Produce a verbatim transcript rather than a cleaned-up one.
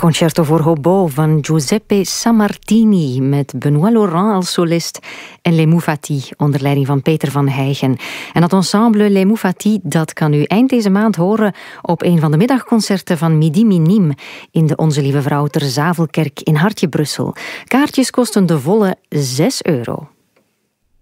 Concerto voor hobo van Giuseppe Sammartini met Benoît Laurent als solist en Les Moufati onder leiding van Peter van Heijen. En dat ensemble Les Moufati dat kan u eind deze maand horen op een van de middagconcerten van Midi Minime in de Onze Lieve Vrouw ter Zavelkerk in Hartje, Brussel. Kaartjes kosten de volle zes euro.